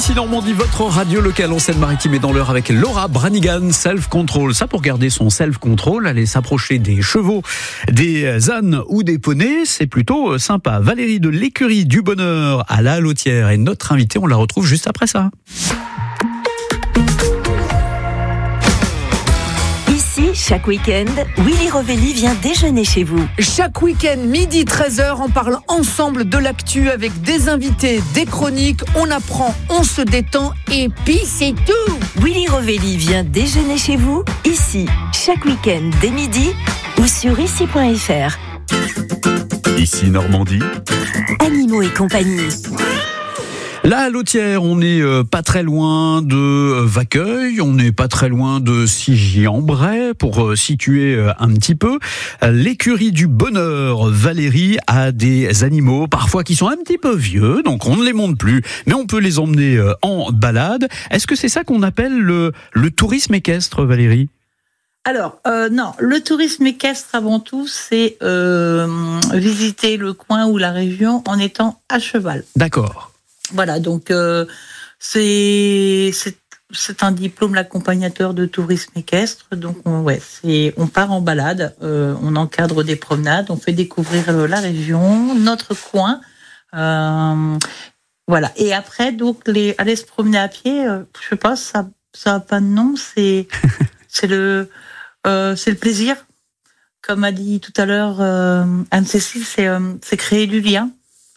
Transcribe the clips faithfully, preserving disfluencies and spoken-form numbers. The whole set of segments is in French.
Ici Normandie, votre radio locale en Seine-Maritime est dans l'heure avec Laura Branigan, self-control. Ça, pour garder son self-control, aller s'approcher des chevaux, des ânes ou des poneys, c'est plutôt sympa. Valérie de l'écurie du bonheur à La Hallotière est notre invitée. On la retrouve juste après ça. Chaque week-end, Willy Rovelli vient déjeuner chez vous. Chaque week-end, midi treize heures, on parle ensemble de l'actu avec des invités, des chroniques, on apprend, on se détend et puis c'est tout. Willy Rovelli vient déjeuner chez vous, ici, chaque week-end dès midi ou sur ici point f r. Ici Normandie. Animaux et compagnie. La Hallotière, on n'est euh, pas très loin de euh, Vaqueuil, on n'est pas très loin de Sigy-en-Bray, pour euh, situer euh, un petit peu. Euh, l'écurie du bonheur, Valérie, a des animaux parfois qui sont un petit peu vieux, donc on ne les monte plus, mais on peut les emmener euh, en balade. Est-ce que c'est ça qu'on appelle le, le tourisme équestre, Valérie ? Alors, euh, non, le tourisme équestre, avant tout, c'est euh, visiter le coin ou la région en étant à cheval. D'accord. Voilà, donc euh, c'est, c'est c'est un diplôme l'accompagnateur de tourisme équestre. Donc on, ouais, c'est on part en balade, euh, on encadre des promenades, on fait découvrir la région, notre coin, euh, voilà. Et après donc les aller se promener à pied, euh, je sais pas, ça ça a pas de nom, c'est c'est le euh, c'est le plaisir. Comme a dit tout à l'heure euh, Anne-Cécile, c'est euh, c'est créer du lien.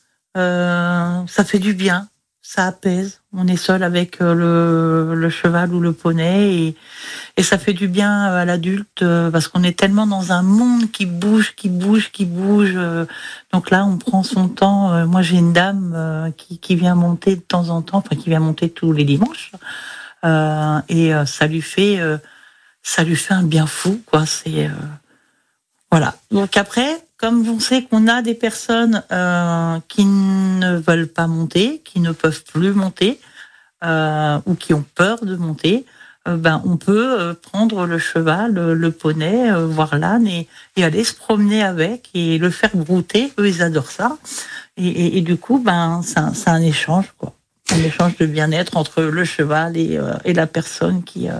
Euh, ça fait du bien, ça apaise. On est seul avec le, le cheval ou le poney et, et ça fait du bien à l'adulte parce qu'on est tellement dans un monde qui bouge, qui bouge, qui bouge. Donc là, on prend son temps. Moi, j'ai une dame qui, qui vient monter de temps en temps, enfin qui vient monter tous les dimanches, euh, et ça lui fait, ça lui fait un bien fou, quoi. C'est euh, voilà. Donc après. Comme on sait qu'on a des personnes euh, qui ne veulent pas monter, qui ne peuvent plus monter, euh, ou qui ont peur de monter, euh, ben on peut euh, prendre le cheval, le, le poney, euh, voir l'âne et, et aller se promener avec et le faire brouter. Eux, ils adorent ça. Et, et, et du coup, ben c'est un, c'est un échange, quoi, un échange de bien-être entre le cheval et, euh, et la personne qui. Euh,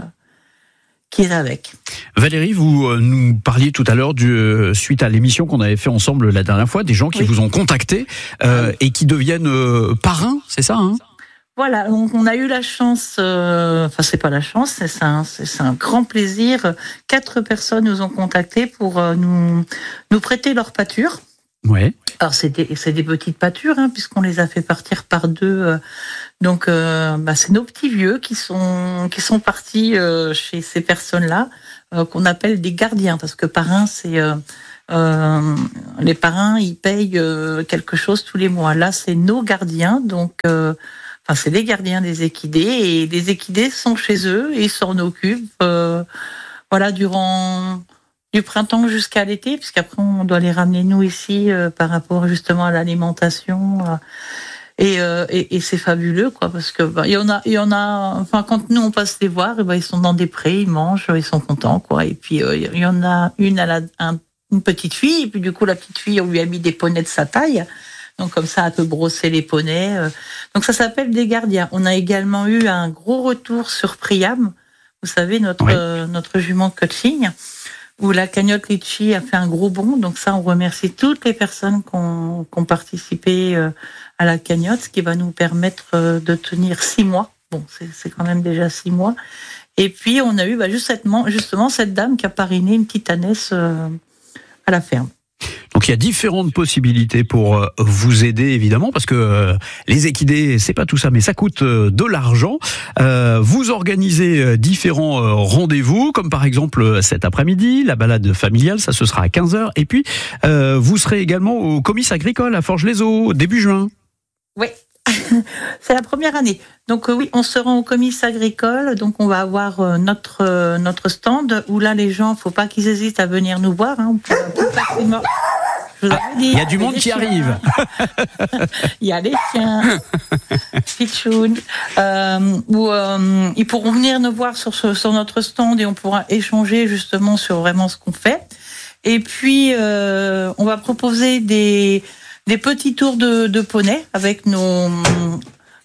qui est avec. Valérie, vous euh, nous parliez tout à l'heure du, euh, suite à l'émission qu'on avait fait ensemble la dernière fois, des gens qui oui. vous ont contacté euh, oui. et qui deviennent euh, parrains, c'est ça hein ? Voilà, on, on a eu la chance, euh, enfin c'est pas la chance, c'est un, c'est un grand plaisir. Quatre personnes nous ont contactés pour euh, nous, nous prêter leur pâture. Ouais. Alors c'est des, c'est des petites pâtures, hein, puisqu'on les a fait partir par deux. Euh, donc euh, bah, c'est nos petits vieux qui sont qui sont partis euh, chez ces personnes-là, euh, qu'on appelle des gardiens, parce que parrain c'est euh, euh, les parrains ils payent euh, quelque chose tous les mois. Là c'est nos gardiens, donc euh, enfin c'est les gardiens des équidés et les équidés sont chez eux et ils s'en occupent. Euh, voilà durant du printemps jusqu'à l'été, puisqu'après on doit les ramener nous ici euh, par rapport justement à l'alimentation euh, et, euh, et et c'est fabuleux quoi, parce que bah, il y en a il y en a enfin quand nous on passe les voir et ben ils sont dans des prés, ils mangent, ils sont contents quoi, et puis euh, il y en a une elle a un, une petite fille et puis du coup la petite fille on lui a mis des poneys de sa taille. Donc comme ça, elle peut brosser les poneys. Donc ça s'appelle des gardiens. On a également eu un gros retour sur Priam, vous savez notre oui. euh, notre jument coaching, où la cagnotte Litchi a fait un gros bond. Donc ça, on remercie toutes les personnes qui ont, qui ont participé à la cagnotte, ce qui va nous permettre de tenir six mois. Bon, c'est, c'est quand même déjà six mois. Et puis, on a eu bah, justement, justement cette dame qui a parrainé une petite ânesse à la ferme. Donc il y a différentes possibilités pour vous aider évidemment, parce que euh, les équidés c'est pas tout ça mais ça coûte euh, de l'argent. Euh, vous organisez euh, différents euh, rendez-vous, comme par exemple cet après-midi la balade familiale, ça ce sera à quinze heures, et puis euh, vous serez également au comice agricole à Forges-les-Eaux début juin. Oui. C'est la première année. Donc euh, oui, on se rend au comice agricole. Donc on va avoir euh, notre euh, notre stand où là les gens, faut pas qu'ils hésitent à venir nous voir. Hein, pour, pour facilement... Ah, il y a du monde qui chiens. arrive. Il y a les chiens, Pitchoun, euh, où euh, ils pourront venir nous voir sur sur notre stand et on pourra échanger justement sur vraiment ce qu'on fait. Et puis euh, on va proposer des des petits tours de, de poney avec nos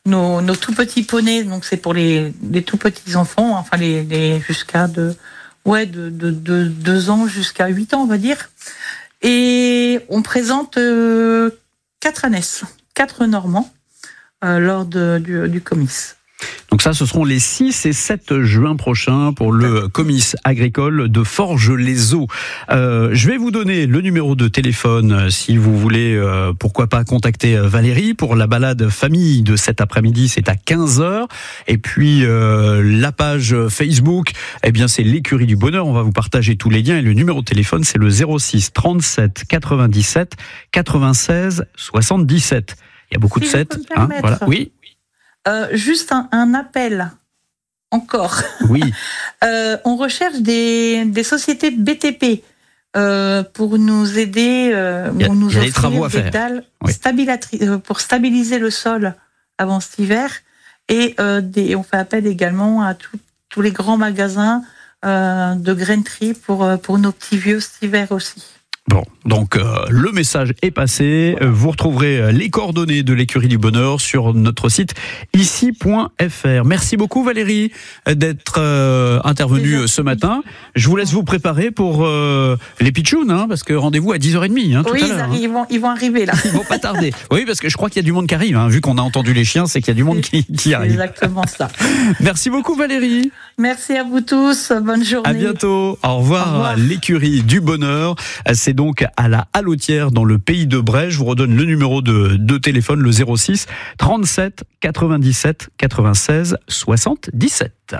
nos, nos tout petits poneys. Donc c'est pour les, les tout petits enfants, enfin les, les jusqu'à de, ouais, de, de, de deux ans jusqu'à huit ans, on va dire. Et on présente euh, quatre ânesses, quatre Normands euh, lors de, du, du comice. Donc ça, ce seront les six et sept juin prochains pour le comice agricole de Forges-les-Eaux. Euh, je vais vous donner le numéro de téléphone si vous voulez, euh, pourquoi pas, contacter Valérie pour la balade famille de cet après-midi, c'est à quinze heures. Et puis euh, la page Facebook, eh bien c'est l'écurie du bonheur, on va vous partager tous les liens. Et le numéro de téléphone, c'est le zéro six trente-sept quatre-vingt-dix-sept quatre-vingt-seize soixante-dix-sept. Il y a beaucoup si de sept. Hein, voilà. Oui. Euh, juste un, un appel, encore. Oui. euh, on recherche des, des sociétés de B T P euh, pour nous aider, euh, y a, pour nous y a offrir des travaux à des faire. dalles Oui. stabilatri- pour stabiliser le sol avant cet hiver. Et euh, des, on fait appel également à tout, tous les grands magasins euh, de grainerie pour, pour nos petits vieux cet hiver aussi. Bon, donc euh, le message est passé. Vous retrouverez les coordonnées de l'écurie du bonheur sur notre site ici point f r. Merci beaucoup Valérie d'être euh, intervenue ce matin. Je vous laisse vous préparer pour euh, les pitchouns, hein, parce que rendez-vous à dix heures trente hein, tout oui, à l'heure. Oui, ils, hein. ils vont arriver là. Ils vont pas tarder. Oui, parce que je crois qu'il y a du monde qui arrive. Hein. Vu qu'on a entendu les chiens, c'est qu'il y a du monde qui, qui arrive. Exactement ça. Merci beaucoup Valérie. Merci à vous tous. Bonne journée. À bientôt. Au revoir. Au revoir. L'écurie du bonheur. C'est donc à la Hallotière dans le pays de Bray. Je vous redonne le numéro de, de téléphone, le zéro six trente-sept quatre-vingt-dix-sept quatre-vingt-seize soixante-dix-sept.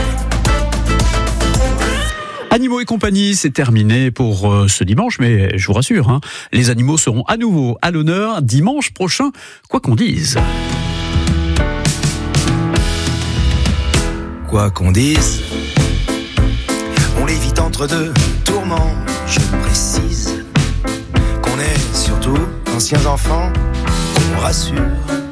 Animaux et compagnie, c'est terminé pour euh, ce dimanche, mais je vous rassure, hein, les animaux seront à nouveau à l'honneur dimanche prochain, quoi qu'on dise. Quoi qu'on dise, on l'évite entre deux tourments, je précise qu'on est surtout anciens enfants, qu'on rassure.